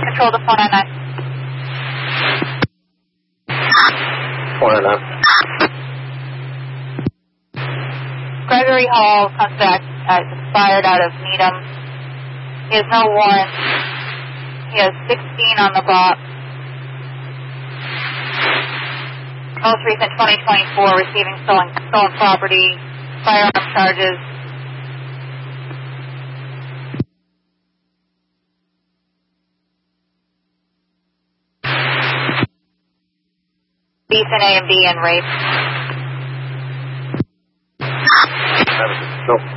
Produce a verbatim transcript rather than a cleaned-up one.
Control to four nine nine. four nine nine. Gregory Hall comes back uh, expired out of Needham. He has no warrant. He has sixteen on the box. Most recent twenty twenty-four, receiving stolen, stolen property, firearm charges. Beef and A and B and rape. Nope.